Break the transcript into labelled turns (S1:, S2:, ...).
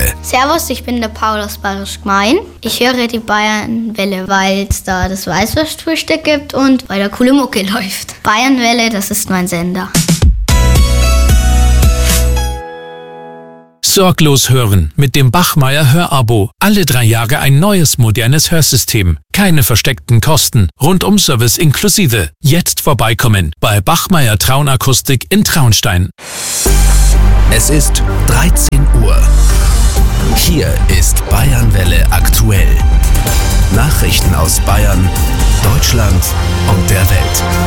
S1: Welle.
S2: Servus, ich bin der Paul aus Bayerisch Gmein. Ich höre die Bayernwelle, weil es da das Weißwurstfrühstück gibt und weil da coole Mucke läuft. Bayernwelle, das ist mein Sender.
S3: Sorglos hören mit dem Bachmeier Hörabo. Alle 3 Jahre ein neues, modernes Hörsystem. Keine versteckten Kosten. Rundum-Service inklusive. Jetzt vorbeikommen bei Bachmeier Traunakustik in Traunstein.
S1: Es ist 13 Uhr. Hier ist Bayernwelle aktuell. Nachrichten aus Bayern, Deutschland und der Welt.